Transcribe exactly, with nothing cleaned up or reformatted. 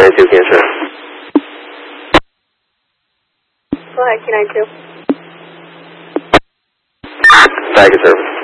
nine two cancel. Go ahead, Q nine two. Back in service.